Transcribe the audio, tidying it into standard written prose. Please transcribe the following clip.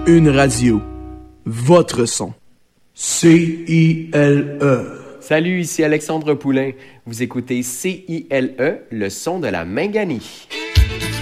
Une radio. Votre son. CILE. Salut, ici Alexandre Poulain. Vous écoutez CILE, le son de la Minganie.